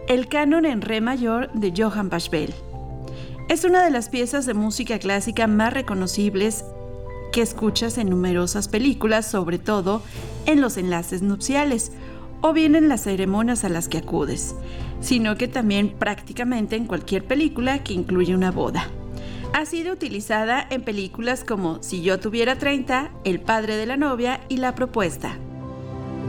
El canon en re mayor de Johann Pachelbel. Es una de las piezas de música clásica más reconocibles que escuchas en numerosas películas, sobre todo en los enlaces nupciales o bien en las ceremonias a las que acudes, sino que también prácticamente en cualquier película que incluya una boda. Ha sido utilizada en películas como Si yo tuviera 30, El padre de la novia y La propuesta.